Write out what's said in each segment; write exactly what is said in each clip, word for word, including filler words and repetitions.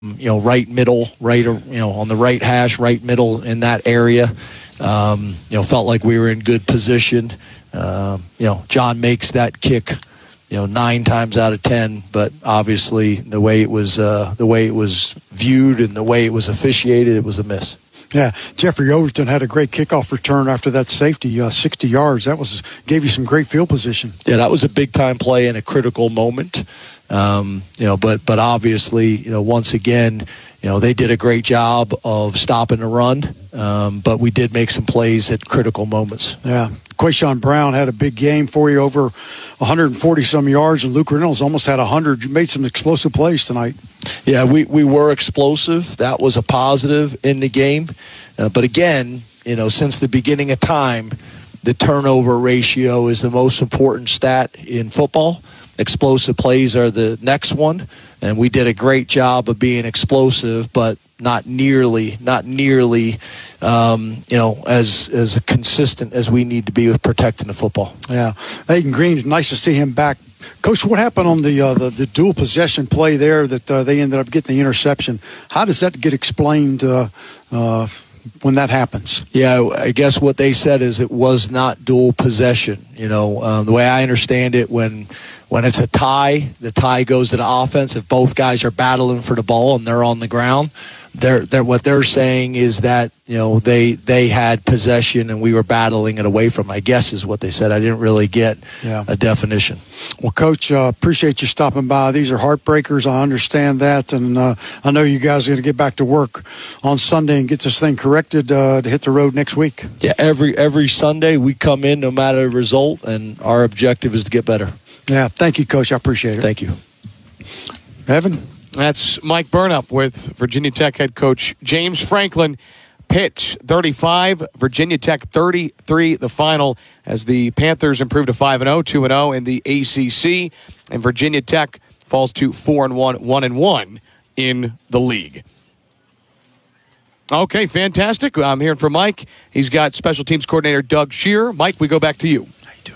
you know, right middle, right, you know, on the right hash, right middle in that area. Um, you know, felt like we were in good position. Um, you know, John makes that kick, you know, nine times out of ten, but obviously the way it was, uh, the way it was viewed and the way it was officiated, it was a miss. Yeah, Jeffrey Overton had a great kickoff return after that safety, uh, sixty yards. That was gave you some great field position. Yeah, that was a big time play in a critical moment. Um, you know, but but obviously, you know, once again, you know, they did a great job of stopping the run, um, but we did make some plays at critical moments. Yeah, Quayshawn Brown had a big game for you, over one hundred forty some yards, and Luke Reynolds almost had one hundred. You made some explosive plays tonight. Yeah, we, we were explosive. That was a positive in the game. Uh, but again, you know, since the beginning of time, the turnover ratio is the most important stat in football. Explosive plays are the next one, and we did a great job of being explosive, but not nearly, not nearly, um, you know, as as consistent as we need to be with protecting the football. Yeah, Aiden Green, nice to see him back. Coach, what happened on the uh, the, the dual possession play there that uh, they ended up getting the interception? How does that get explained uh, uh, when that happens? Yeah, I guess what they said is it was not dual possession. You know, uh, the way I understand it, when when it's a tie, the tie goes to the offense. If both guys are battling for the ball and they're on the ground, they're, they're what they're saying is that, you know, they they had possession and we were battling it away from them, I guess is what they said. I didn't really get yeah. a definition. Well, Coach, uh, appreciate you stopping by. These are heartbreakers. I understand that. And uh, I know you guys are going to get back to work on Sunday and get this thing corrected uh, to hit the road next week. Yeah, every every Sunday we come in no matter the result, and our objective is to get better. Yeah, thank you, Coach. I appreciate it. Thank you. Evan? That's Mike Burnup with Virginia Tech head coach James Franklin. Pitt thirty-five, Virginia Tech thirty-three, the final, as the Panthers improve to five and oh, two and oh in the A C C, and Virginia Tech falls to four and one, one and one in the league. Okay, fantastic. I'm hearing from Mike. He's got special teams coordinator Doug Shearer. Mike, we go back to you. How you doing?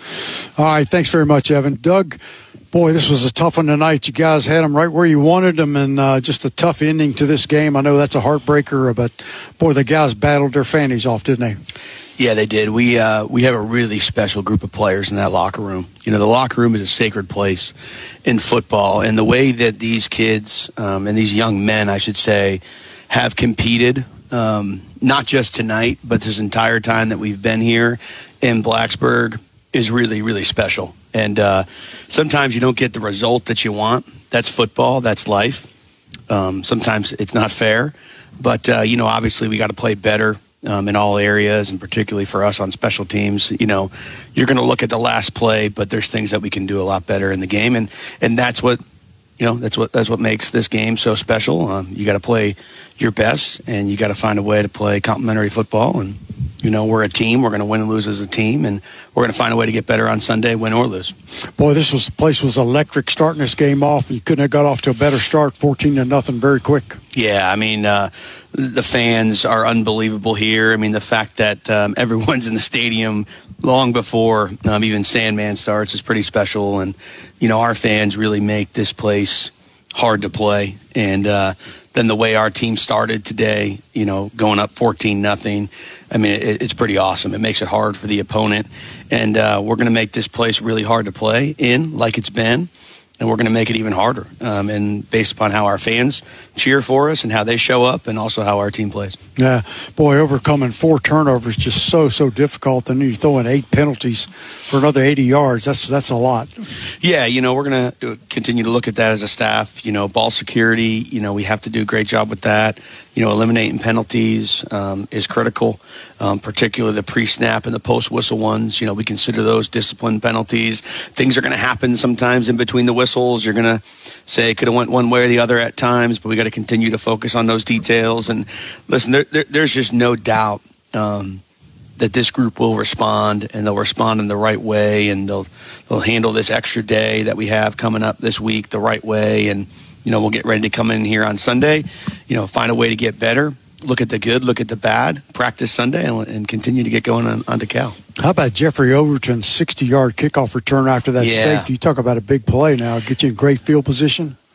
All right, thanks very much, Evan. Doug, boy, this was a tough one tonight. You guys had them right where you wanted them, and uh, just a tough ending to this game. I know that's a heartbreaker, but, boy, the guys battled their fannies off, didn't they? Yeah, they did. We uh, we have a really special group of players in that locker room. You know, the locker room is a sacred place in football, and the way that these kids um, and these young men, I should say, have competed, um, not just tonight, but this entire time that we've been here in Blacksburg, is really, really special. And uh, sometimes you don't get the result that you want. That's football. That's life. Um, sometimes it's not fair. But, uh, you know, obviously we got to play better um, in all areas, and particularly for us on special teams. You know, you're going to look at the last play, but there's things that we can do a lot better in the game. And, and that's what, you know, that's what that's what makes this game so special. Um, you got to play your best, and you got to find a way to play complementary football. And, you know, we're a team. We're going to win and lose as a team, and we're going to find a way to get better on Sunday, win or lose. Boy, this was place was electric starting this game off. You couldn't have got off to a better start, fourteen to nothing, very quick. Yeah, I mean, uh, the fans are unbelievable here. I mean, the fact that um, everyone's in the stadium long before um, even Sandman starts is pretty special. And, you know, our fans really make this place hard to play. And uh, then the way our team started today, you know, going up fourteen nothing, I mean, it, it's pretty awesome. It makes it hard for the opponent. And uh, we're going to make this place really hard to play in, like it's been. And we're going to make it even harder, um, and based upon how our fans cheer for us and how they show up, and also how our team plays. Yeah, boy, overcoming four turnovers just so so difficult. And you throw in eight penalties for another eighty yards. That's that's a lot. Yeah, you know, we're going to continue to look at that as a staff. You know, ball security. You know, we have to do a great job with that. You know, eliminating penalties um, is critical, um, particularly the pre-snap and the post-whistle ones. You know, we consider those discipline penalties. Things are going to happen sometimes in between the whistles. You're going to say it could have went one way or the other at times, but we got to continue to focus on those details. And listen, there, there, there's just no doubt um, that this group will respond, and they'll respond in the right way, and they'll they'll handle this extra day that we have coming up this week the right way. And you know, we'll get ready to come in here on Sunday, you know, find a way to get better, look at the good, look at the bad, practice Sunday, and, and continue to get going on, on to Cal. How about Jeffrey Overton's sixty-yard kickoff return after that yeah. safety? You talk about a big play now. Get you in great field position.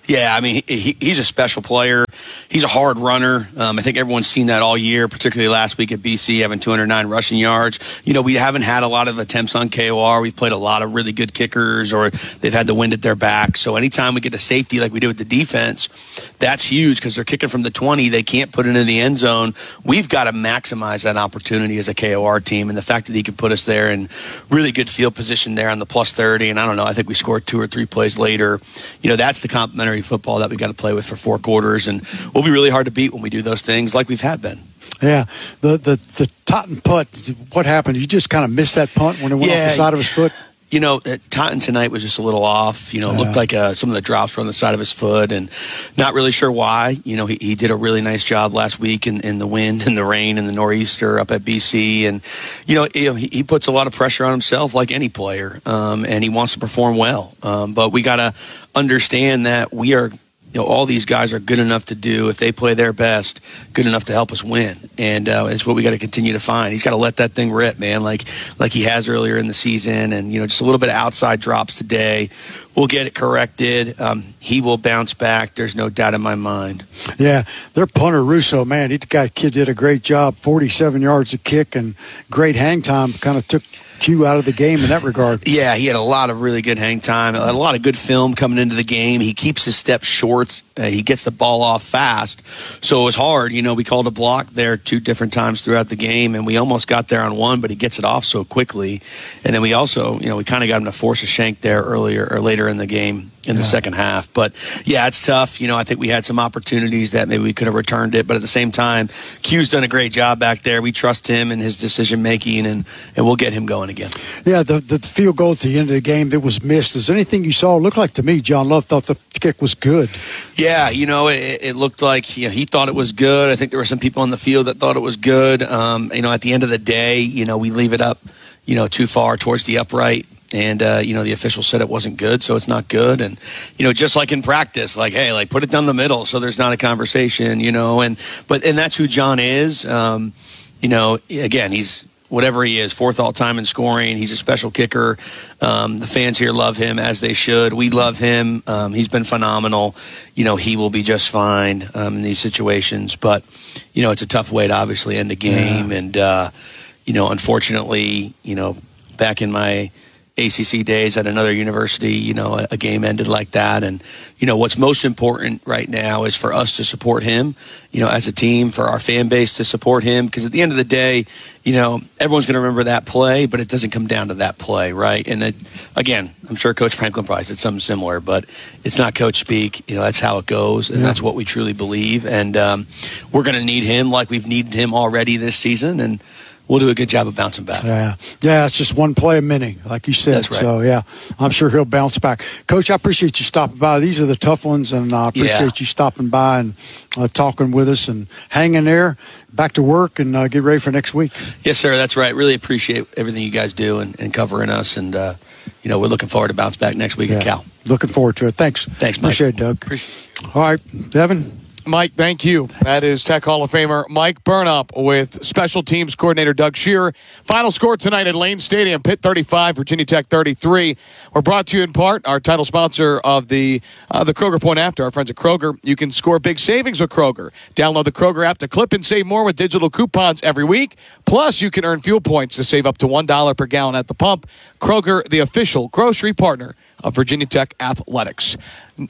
Yeah, I mean, he, he, he's a special player. He's a hard runner. Um, I think everyone's seen that all year, particularly last week at B C, having two hundred nine rushing yards. You know, we haven't had a lot of attempts on K O R. We've played a lot of really good kickers, or they've had the wind at their back. So anytime we get a safety like we did with the defense, that's huge because they're kicking from the twenty. They can't put it in the end zone. We've got to maximize that opportunity as a K O R team. And the fact that he could put us there in really good field position there on the plus thirty, and I don't know, I think we scored two or three plays later. You know, that's the complimentary football that we got to play with for four quarters, and we'll be really hard to beat when we do those things like we've had been. Yeah, the the the Totten punt. What happened? You just kind of missed that punt when it went yeah, off the side of his foot. You know, Totten tonight was just a little off. You know, it yeah. looked like uh, some of the drops were on the side of his foot, and not really sure why. You know, he, he did a really nice job last week in, in the wind and the rain and the nor'easter up at B C. And, you know, you know he, he puts a lot of pressure on himself like any player, um, and he wants to perform well. Um, but we got to understand that we are – you know, all these guys are good enough to do, if they play their best, good enough to help us win. And uh, it's what we got to continue to find. He's got to let that thing rip, man, like like he has earlier in the season. And, you know, just a little bit of outside drops today. We'll get it corrected. Um, he will bounce back. There's no doubt in my mind. Yeah, their punter, Russo, man, he guy kid did a great job. forty-seven yards of kick and great hang time. Kind of took Q out of the game in that regard. Yeah, he had a lot of really good hang time, a lot of good film coming into the game. He keeps his steps short. Uh, he gets the ball off fast. So it was hard. You know, we called a block there two different times throughout the game, and we almost got there on one, but he gets it off so quickly. And then we also, you know, we kind of got him to force a shank there earlier or later in the game in the yeah. second half. But, yeah, it's tough. You know, I think we had some opportunities that maybe we could have returned it. But at the same time, Q's done a great job back there. We trust him and his decision-making, and, and we'll get him going again. Yeah, the, the field goal at the end of the game that was missed, is there anything you saw? It looked like to me John Love thought the kick was good. Yeah, you know, it, it looked like you know, he thought it was good. I think there were some people on the field that thought it was good. Um, you know, at the end of the day, you know, we leave it up, you know, too far towards the upright. And, uh, you know, the official said it wasn't good, so it's not good. And, you know, just like in practice, like, hey, like, put it down the middle so there's not a conversation, you know. And but and that's who John is. Um, you know, again, he's whatever he is, fourth all-time in scoring. He's a special kicker. Um, the fans here love him, as they should. We love him. Um, he's been phenomenal. You know, he will be just fine um, in these situations. But, you know, it's a tough way to obviously end a game. Yeah. And, uh, you know, unfortunately, you know, back in my – A C C days at another university, you know, a, a game ended like that. And, you know, what's most important right now is for us to support him, you know, as a team, for our fan base to support him. Because at the end of the day, you know, everyone's going to remember that play, but it doesn't come down to that play, right? And, it, again, I'm sure Coach Franklin probably said something similar, but it's not coach speak. You know, that's how it goes, and yeah. that's what we truly believe. And um, we're going to need him like we've needed him already this season, and we'll do a good job of bouncing back. Yeah, yeah, it's just one play a minute, like you said. That's right. So, yeah, I'm sure he'll bounce back. Coach, I appreciate you stopping by. These are the tough ones, and I appreciate yeah. you stopping by and uh, talking with us and hanging there. Back to work and uh, get ready for next week. Yes, sir, that's right. Really appreciate everything you guys do and, and covering us. And, uh, you know, we're looking forward to bounce back next week yeah. at Cal. Looking forward to it. Thanks. Thanks, Mike. Appreciate it, Doug. Appreciate it. All right, Devin. Mike, thank you. That is Tech Hall of Famer Mike Burnup with Special Teams Coordinator Doug Shearer. Final score tonight at Lane Stadium, Pitt thirty-five, Virginia Tech thirty-three. We're brought to you in part, our title sponsor of the uh, the Kroger Point After, our friends at Kroger. You can score big savings with Kroger. Download the Kroger app to clip and save more with digital coupons every week. Plus, you can earn fuel points to save up to one dollar per gallon at the pump. Kroger, the official grocery partner of Virginia Tech Athletics.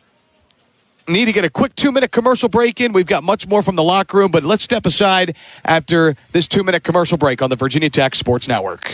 Need to get a quick two-minute commercial break in. We've got much more from the locker room, but let's step aside after this two-minute commercial break on the Virginia Tech Sports Network.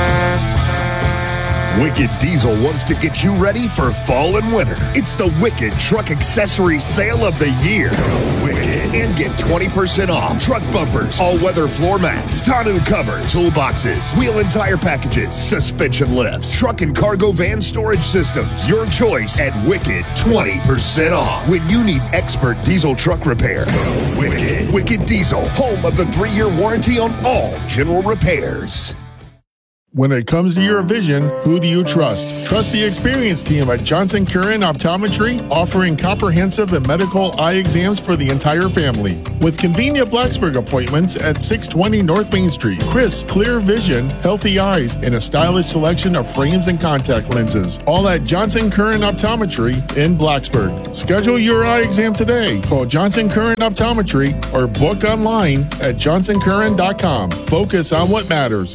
Wicked Diesel wants to get you ready for fall and winter. It's the Wicked Truck Accessory Sale of the Year. Wicked. And get twenty percent off truck bumpers, all-weather floor mats, tonneau covers, toolboxes, wheel and tire packages, suspension lifts, truck and cargo van storage systems. Your choice at Wicked. twenty percent off when you need expert diesel truck repair. Wicked. Wicked Diesel, home of the three-year warranty on all general repairs. When it comes to your vision, who do you trust? Trust the experienced team at Johnson Curran Optometry, offering comprehensive and medical eye exams for the entire family. With convenient Blacksburg appointments at six twenty North Main Street, crisp, clear vision, healthy eyes, and a stylish selection of frames and contact lenses. All at Johnson Curran Optometry in Blacksburg. Schedule your eye exam today. Call Johnson Curran Optometry or book online at johnson curran dot com. Focus on what matters.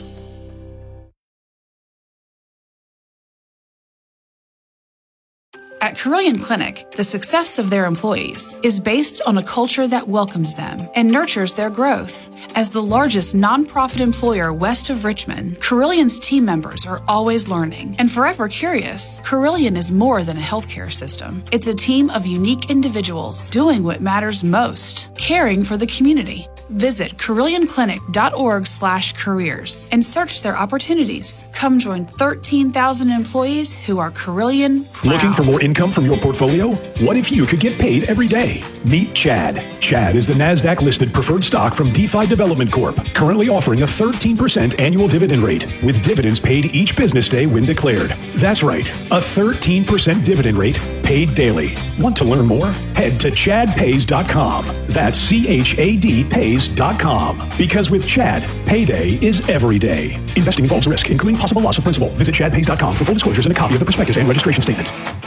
At Carilion Clinic, the success of their employees is based on a culture that welcomes them and nurtures their growth. As the largest nonprofit employer west of Richmond, Carilion's team members are always learning and forever curious. Carilion is more than a healthcare system. It's a team of unique individuals doing what matters most, caring for the community. Visit Carillion Clinic dot org slash careers and search their opportunities. Come join thirteen thousand employees who are Carillion proud. Looking for more income from your portfolio? What if you could get paid every day? Meet Chad. Chad is the NASDAQ-listed preferred stock from DeFi Development Corp, currently offering a thirteen percent annual dividend rate, with dividends paid each business day when declared. That's right, a thirteen percent dividend rate paid daily. Want to learn more? Head to chad pays dot com. That's C H A D pays dot com. Because with Chad, payday is every day. Investing involves risk, including possible loss of principal. Visit chad pays dot com for full disclosures and a copy of the prospectus and registration statement.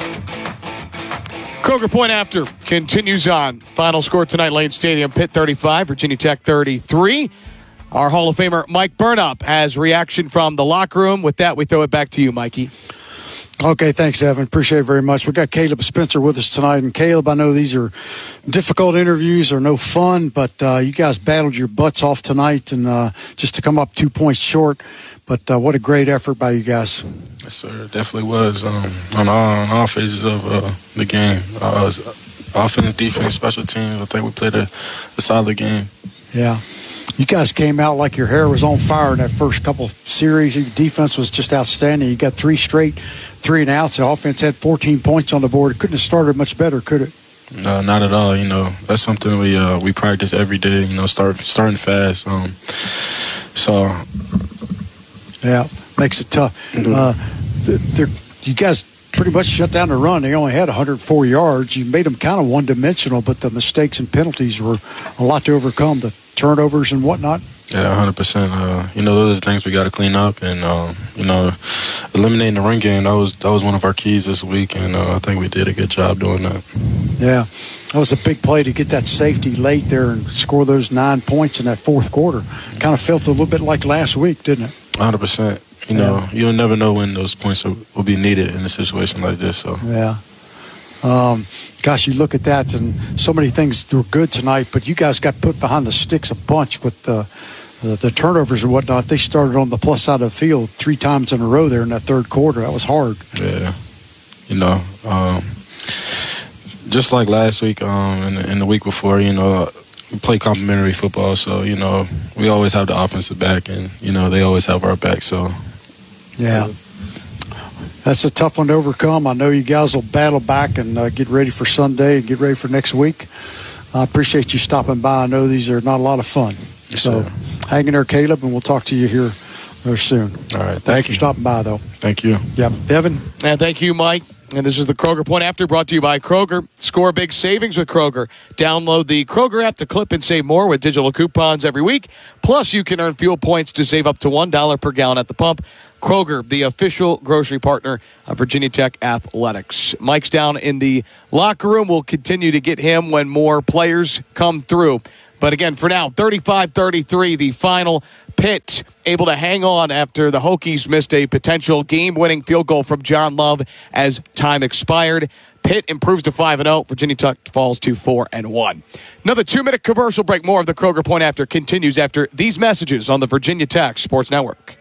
Kroger Point After continues on. Final score tonight, Lane Stadium, Pitt thirty-five, Virginia Tech thirty-three. Our Hall of Famer, Mike Burnup, has reaction from the locker room. With that, we throw it back to you, Mikey. Okay, thanks, Evan. Appreciate it very much. We got Caleb Spencer with us tonight. And Caleb, I know these are difficult interviews, are no fun, but uh, you guys battled your butts off tonight, and uh, just to come up two points short. But uh, what a great effort by you guys. Yes, sir. It definitely was um, on, all, on all phases of uh, the game. Uh, offense, defense, special teams. I think we played a, a solid game. Yeah. You guys came out like your hair was on fire in that first couple series. Your defense was just outstanding. You got three straight three and outs. The offense had fourteen points on the board. It couldn't have started much better, could it? No, not at all. You know, that's something we uh, we practice every day. You know, start starting fast. Um, so, yeah, makes it tough. Mm-hmm. Uh, you guys pretty much shut down the run. They only had one hundred four yards. You made them kind of one-dimensional, but the mistakes and penalties were a lot to overcome. The turnovers and whatnot. Yeah, one hundred percent. Uh, you know, those are the things we got to clean up, and uh, you know, eliminating the run game. That was that was one of our keys this week, and uh, I think we did a good job doing that. Yeah, that was a big play to get that safety late there and score those nine points in that fourth quarter. Kind of felt a little bit like last week, didn't it? one hundred percent. You know, yeah. You'll never know when those points will, will be needed in a situation like this. So yeah. Um, gosh, you look at that, and so many things were good tonight, but you guys got put behind the sticks a bunch with the, the, the turnovers and whatnot. They started on the plus side of the field three times in a row there in that third quarter. That was hard. Yeah. You know, um, just like last week um, and, and the week before, you know, we play complimentary football, so, you know, we always have the offensive back, and, you know, they always have our back, so. Yeah. That's a tough one to overcome. I know you guys will battle back and uh, get ready for Sunday and get ready for next week. I appreciate you stopping by. I know these are not a lot of fun. Yes, so sir. Hang in there, Caleb, and we'll talk to you here very soon. All right. Thanks Thank for you. stopping by, though. Thank you. Yeah. Evan? And thank you, Mike. And this is the Kroger Point After, brought to you by Kroger. Score big savings with Kroger. Download the Kroger app to clip and save more with digital coupons every week. Plus, you can earn fuel points to save up to one dollar per gallon at the pump. Kroger, the official grocery partner of Virginia Tech Athletics. Mike's down in the locker room. We'll continue to get him when more players come through. But again, for now, thirty-five thirty-three, the final. Pitt able to hang on after the Hokies missed a potential game-winning field goal from John Love as time expired. Pitt improves to five and oh. Virginia Tech falls to four and one. Another two-minute commercial break. More of the Kroger Point After continues after these messages on the Virginia Tech Sports Network.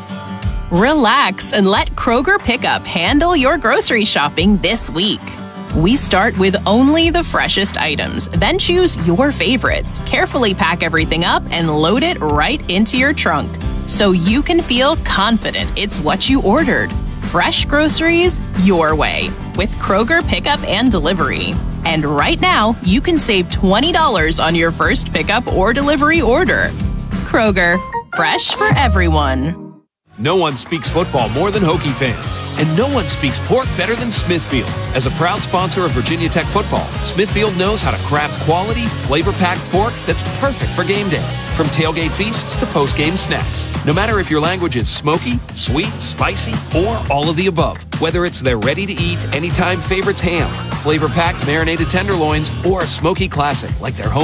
Relax and let Kroger Pickup handle your grocery shopping this week. We start with only the freshest items, then choose your favorites, carefully pack everything up, and load it right into your trunk so you can feel confident it's what you ordered. Fresh groceries your way with Kroger Pickup and Delivery. And right now, you can save twenty dollars on your first pickup or delivery order. Kroger, fresh for everyone. No one speaks football more than Hokie fans. And no one speaks pork better than Smithfield. As a proud sponsor of Virginia Tech football, Smithfield knows how to craft quality, flavor-packed pork that's perfect for game day. From tailgate feasts to post-game snacks. No matter if your language is smoky, sweet, spicy, or all of the above. Whether it's their ready-to-eat, anytime favorites ham, flavor-packed marinated tenderloins, or a smoky classic like their home